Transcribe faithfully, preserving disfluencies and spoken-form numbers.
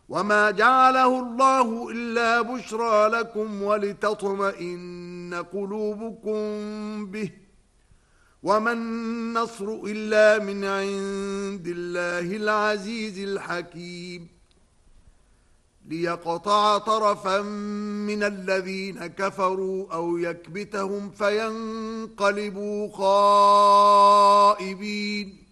وما جعله الله إلا بشرى لكم ولتطمئن قلوبكم به وما النصر إلا من عند الله العزيز الحكيم ليقطع طرفا من الذين كفروا أو يكبتهم فينقلبوا خائبين